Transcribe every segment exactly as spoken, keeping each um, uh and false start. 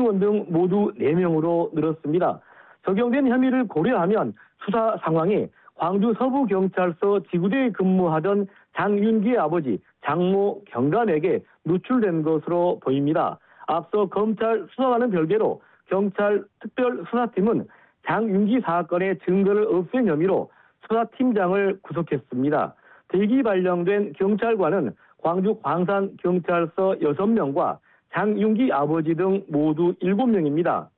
구성원 등 모두 네 명으로 늘었습니다. 적용된 혐의를 고려하면 수사 상황이 광주 서부경찰서 지구대에 근무하던 장윤기의 아버지 장모 경감에게 누출된 것으로 보입니다. 앞서 검찰 수사와는 별개로 경찰 특별수사팀은 장윤기 사건의 증거를 없앤 혐의로 수사팀장을 구속했습니다. 대기 발령된 경찰관은 광주 광산경찰서 여섯 명과 장윤기 아버지 등 모두 일곱 명입니다.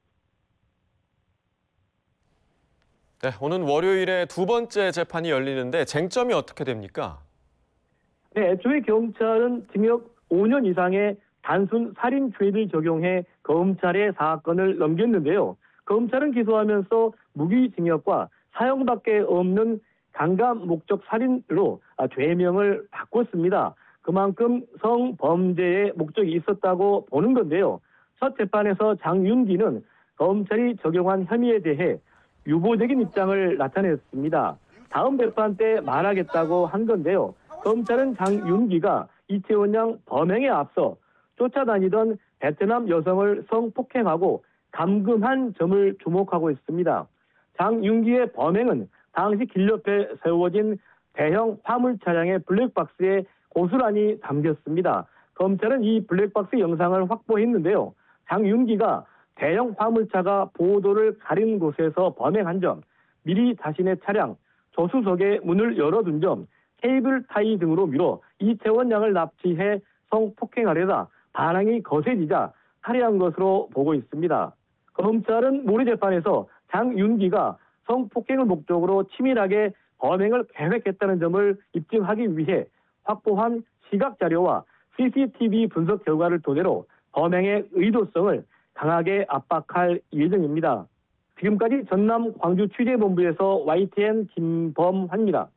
네, 오는 월요일에 두 번째 재판이 열리는데 쟁점이 어떻게 됩니까? 네, 애초에 경찰은 징역 오 년 이상의 단순 살인죄를 적용해 검찰에 사건을 넘겼는데요. 검찰은 기소하면서 무기징역과 사형밖에 없는 강간 목적 살인으로 죄명을 바꿨습니다. 그만큼 성범죄의 목적이 있었다고 보는 건데요. 첫 재판에서 장윤기는 검찰이 적용한 혐의에 대해 유보적인 입장을 나타냈습니다. 다음 재판 때 말하겠다고 한 건데요. 검찰은 장윤기가 이채원 양 범행에 앞서 쫓아다니던 베트남 여성을 성폭행하고 감금한 점을 주목하고 있습니다. 장윤기의 범행은 당시 길 옆에 세워진 대형 화물 차량의 블랙박스에 고스란히 담겼습니다. 검찰은 이 블랙박스 영상을 확보했는데요. 장윤기가 대형 화물차가 보도를 가린 곳에서 범행한 점, 미리 자신의 차량 조수석의 문을 열어둔 점, 케이블 타이 등으로 미뤄 이채원 양을 납치해 성폭행하려다 반항이 거세지자 살해한 것으로 보고 있습니다. 검찰은 모레 재판에서 장윤기가 성폭행을 목적으로 치밀하게 범행을 계획했다는 점을 입증하기 위해 확보한 시각자료와 씨씨티비 분석 결과를 토대로 범행의 의도성을 강하게 압박할 예정입니다. 지금까지 전남 광주 취재본부에서 와이티엔 김범환입니다.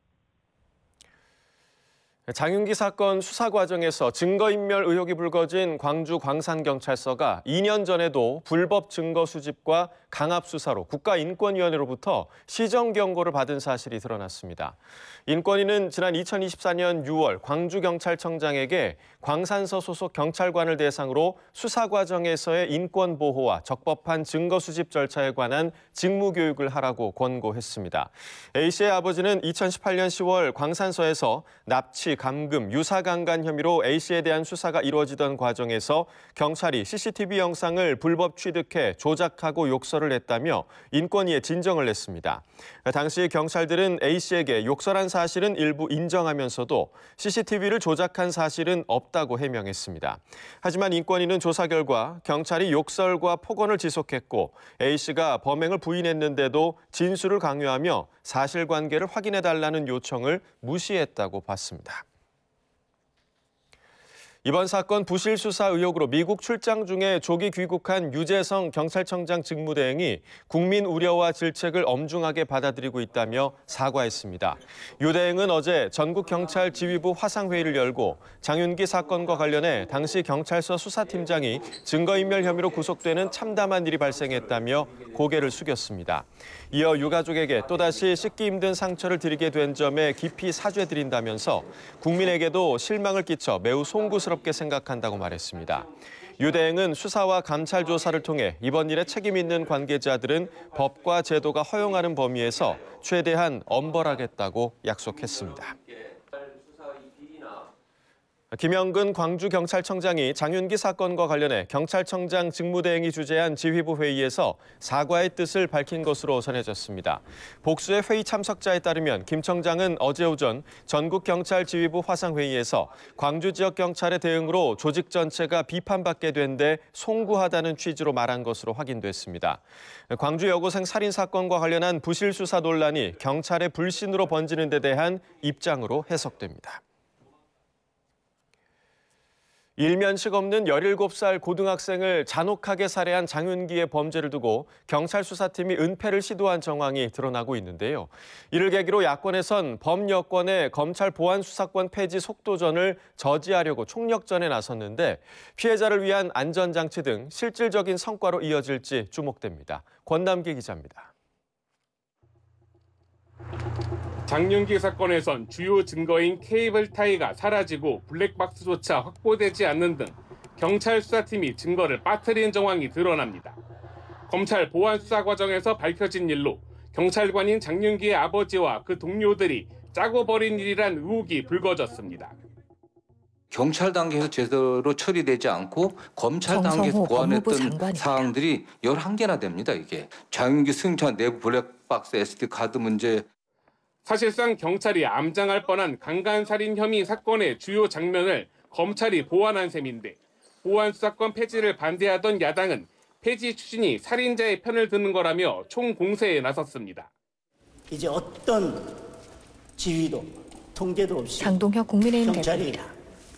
장윤기 사건 수사 과정에서 증거인멸 의혹이 불거진 광주 광산경찰서가 이 년 전에도 불법 증거 수집과 강압 수사로 국가인권위원회로부터 시정 경고를 받은 사실이 드러났습니다. 인권위는 지난 이천이십사 년 유월 광주경찰청장에게 광산서 소속 경찰관을 대상으로 수사 과정에서의 인권 보호와 적법한 증거 수집 절차에 관한 직무 교육을 하라고 권고했습니다. A씨의 아버지는 이천십팔 년 시월 광산서에서 납치, 감금, 유사강간 혐의로 A씨에 대한 수사가 이루어지던 과정에서 경찰이 씨씨티비 영상을 불법 취득해 조작하고 욕설을 했다며 인권위에 진정을 냈습니다. 당시 경찰들은 A씨에게 욕설한 사실은 일부 인정하면서도 씨씨티비를 조작한 사실은 없다고 해명했습니다. 하지만 인권위는 조사 결과 경찰이 욕설과 폭언을 지속했고 A씨가 범행을 부인했는데도 진술을 강요하며 사실관계를 확인해달라는 요청을 무시했다고 봤습니다. 이번 사건 부실 수사 의혹으로 미국 출장 중에 조기 귀국한 유재성 경찰청장 직무대행이 국민 우려와 질책을 엄중하게 받아들이고 있다며 사과했습니다. 유 대행은 어제 전국경찰지휘부 화상회의를 열고 장윤기 사건과 관련해 당시 경찰서 수사팀장이 증거인멸 혐의로 구속되는 참담한 일이 발생했다며 고개를 숙였습니다. 이어 유가족에게 또다시 씻기 힘든 상처를 드리게 된 점에 깊이 사죄드린다면서 국민에게도 실망을 끼쳐 매우 송구스럽게 생각한다고 말했습니다. 유 대행은 수사와 감찰 조사를 통해 이번 일에 책임 있는 관계자들은 법과 제도가 허용하는 범위에서 최대한 엄벌하겠다고 약속했습니다. 김영근 광주경찰청장이 장윤기 사건과 관련해 경찰청장 직무대행이 주재한 지휘부 회의에서 사과의 뜻을 밝힌 것으로 전해졌습니다. 복수의 회의 참석자에 따르면 김 청장은 어제 오전 전국경찰지휘부 화상회의에서 광주 지역 경찰의 대응으로 조직 전체가 비판받게 된 데 송구하다는 취지로 말한 것으로 확인됐습니다. 광주 여고생 살인 사건과 관련한 부실 수사 논란이 경찰의 불신으로 번지는 데 대한 입장으로 해석됩니다. 일면식 없는 열일곱 살 고등학생을 잔혹하게 살해한 장윤기의 범죄를 두고 경찰 수사팀이 은폐를 시도한 정황이 드러나고 있는데요. 이를 계기로 야권에선 범여권의 검찰 보안 수사권 폐지 속도전을 저지하려고 총력전에 나섰는데 피해자를 위한 안전장치 등 실질적인 성과로 이어질지 주목됩니다. 권남기 기자입니다. 장윤기 사건에선 주요 증거인 케이블 타이가 사라지고 블랙박스조차 확보되지 않는 등 경찰 수사팀이 증거를 빠뜨린 정황이 드러납니다. 검찰 보안 수사 과정에서 밝혀진 일로 경찰관인 장윤기의 아버지와 그 동료들이 짜고 벌인 일이란 의혹이 불거졌습니다. 경찰 단계에서 제대로 처리되지 않고 검찰 단계에서 보완했던 사항들이 열한 개나 됩니다. 이게 장윤기 승차 내부 블랙박스 에스디 카드 문제. 사실상 경찰이 암장할 뻔한 강간살인 혐의 사건의 주요 장면을 검찰이 보완한 셈인데 보안 수사권 폐지를 반대하던 야당은 폐지 추진이 살인자의 편을 드는 거라며 총공세에 나섰습니다. 이제 어떤 지휘도 통제도 없이 장동혁 국민의힘 경찰이 대표입니다.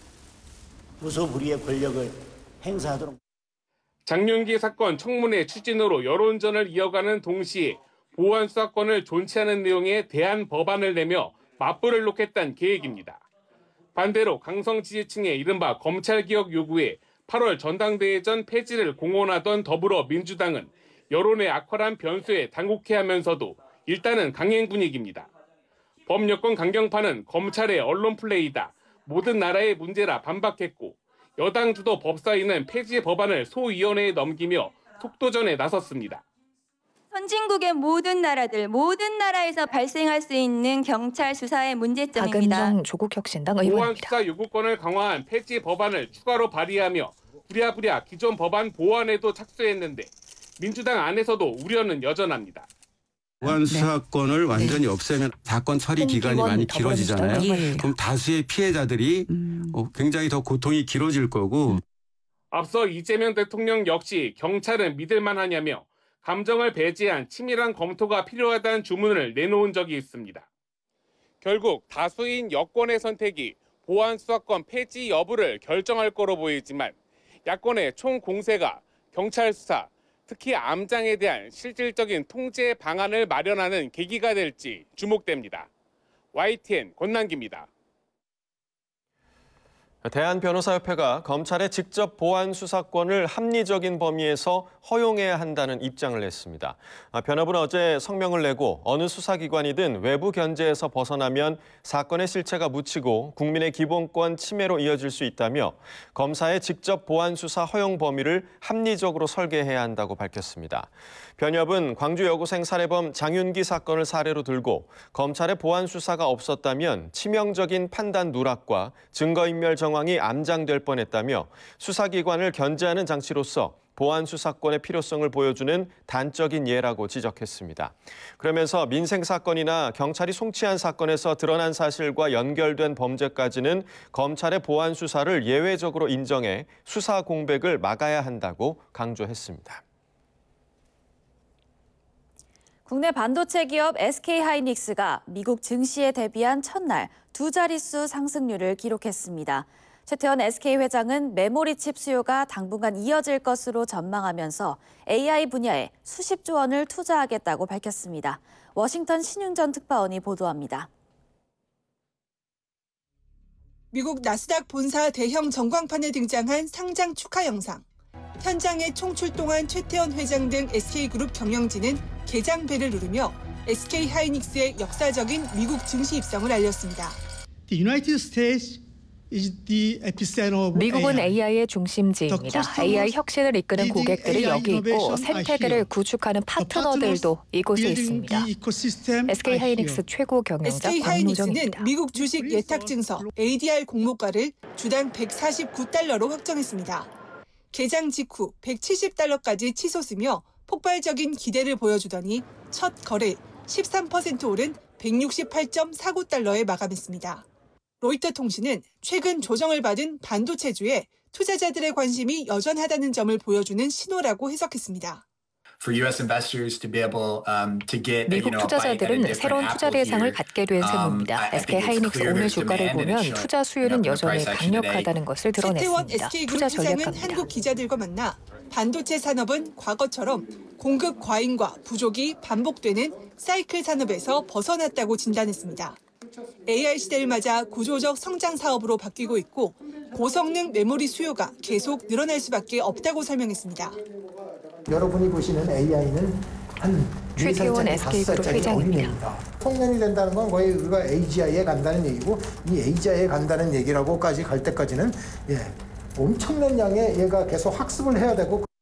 무소불위의 권력을 행사하도록. 장윤기 사건 청문회 추진으로 여론전을 이어가는 동시에 보안 수사권을 존치하는 내용의 대안 법안을 내며 맞불을 놓겠다는 계획입니다. 반대로 강성 지지층의 이른바 검찰개혁 요구에 팔월 전당대회 전 폐지를 공언하던 더불어민주당은 여론의 악화란 변수에 당혹해하면서도 일단은 강행 분위기입니다. 범여권 강경파는 검찰의 언론 플레이다, 모든 나라의 문제라 반박했고 여당 주도 법사위는 폐지 법안을 소위원회에 넘기며 속도전에 나섰습니다. 선진국의 모든 나라들, 모든 나라에서 발생할 수 있는 경찰 수사의 문제점입니다. 박은정 조국혁신당 보안 의원입니다. 수사 요구권을 강화한 폐지 법안을 추가로 발의하며 부랴부랴 기존 법안 보완에도 착수했는데 민주당 안에서도 우려는 여전합니다. 보안 수사권을 네. 완전히 없애면 사건 처리 기간이 많이 길어지잖아요. 예. 그럼 다수의 피해자들이 음. 굉장히 더 고통이 길어질 거고. 앞서 이재명 대통령 역시 경찰은 믿을만 하냐며 감정을 배제한 치밀한 검토가 필요하다는 주문을 내놓은 적이 있습니다. 결국 다수인 여권의 선택이 보안 수사권 폐지 여부를 결정할 거로 보이지만 야권의 총공세가 경찰 수사, 특히 암장에 대한 실질적인 통제 방안을 마련하는 계기가 될지 주목됩니다. 와이티엔 권남기입니다. 대한변호사협회가 검찰의 직접 보안 수사권을 합리적인 범위에서 허용해야 한다는 입장을 냈습니다. 변협은 어제 성명을 내고 어느 수사기관이든 외부 견제에서 벗어나면 사건의 실체가 묻히고 국민의 기본권 침해로 이어질 수 있다며 검사의 직접 보안 수사 허용 범위를 합리적으로 설계해야 한다고 밝혔습니다. 변협은 광주 여고생 살해범 장윤기 사건을 사례로 들고 검찰의 보안 수사가 없었다면 치명적인 판단 누락과 증거인멸 정황이 암장될 뻔했다며 수사기관을 견제하는 장치로서 보안 수사권의 필요성을 보여주는 단적인 예라고 지적했습니다. 그러면서 민생 사건이나 경찰이 송치한 사건에서 드러난 사실과 연결된 범죄까지는 검찰의 보안 수사를 예외적으로 인정해 수사 공백을 막아야 한다고 강조했습니다. 국내 반도체 기업 에스케이하이닉스가 미국 증시에 대비한 첫날 두 자릿수 상승률을 기록했습니다. 최태원 에스케이 회장은 메모리 칩 수요가 당분간 이어질 것으로 전망하면서 에이아이 분야에 수십조 원을 투자하겠다고 밝혔습니다. 워싱턴 신윤전 특파원이 보도합니다. 미국 나스닥 본사 대형 전광판에 등장한 상장 축하 영상. 현장에 총출동한 최태원 회장 등 에스케이그룹 경영진은 개장벨을 누르며 에스케이하이닉스의 역사적인 미국 증시 입성을 알렸습니다. The United States is the epicenter of 미국은 에이아이의 중심지입니다. 에이아이 혁신을 이끄는 고객들이 여기 있고 생태계를 구축하는 파트너들도 이곳에 있습니다. 에스케이하이닉스 최고 경영자 에스케이하이닉스는 박노정입니다. 미국 주식 예탁 증서 에이디알 공모가를 주당 백사십구 달러로 확정했습니다. 개장 직후 백칠십 달러까지 치솟으며 폭발적인 기대를 보여주더니 첫 거래 십삼 퍼센트 오른 백육십팔 점 사구 달러에 마감했습니다. 로이터 통신은 최근 조정을 받은 반도체주에 투자자들의 관심이 여전하다는 점을 보여주는 신호라고 해석했습니다. 미국 투자자들은 새로운 투자 대상을 갖게 된 셈입니다. 에스케이하이닉스 오늘 주가를 보면 투자 수요는 여전히 강력하다는 것을 최태원 드러냈습니다. 에스케이그룹 투자 회장은 전략가입니다. 한국 기자들과 만나 반도체 산업은 과거처럼 공급 과잉과 부족이 반복되는 사이클 산업에서 벗어났다고 진단했습니다. 에이아이 시대를 맞아 구조적 성장 사업으로 바뀌고 있고 고성능 메모리 수요가 계속 늘어날 수밖에 없다고 설명했습니다. 여러분이 보시는 에이아이는 한 최태원 에스케이그룹 회장입니다. 통년이 된다는 건 거의 우리가 에이지아이에 간다는 얘기고 이 에이지아이에 간다는 얘기라고까지 갈 때까지는 예, 엄청난 양의 얘가 계속 학습을 해야 되고